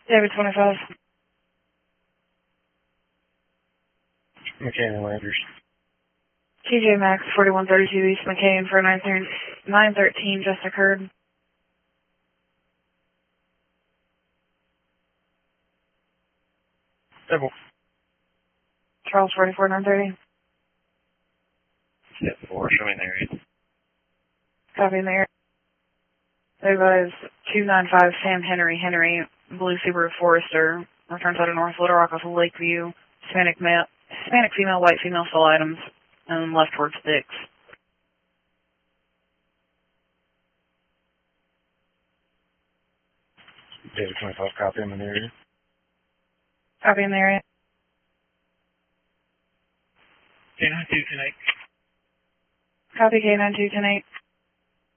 David 25. McCain Landers. TJ Maxx 4132 East McCain for 913 just occurred. Double. Charles 44930. Step 4, show me the area. Copy in the area. Advise 295 Sam Henry, Blue Subaru Forester, returns out of North Little Rock off of Lakeview, Hispanic female, white female, full items, and left towards Dix. David 25, copy in the area. Copy in the area. K92 tonight. Copy K92 10-8.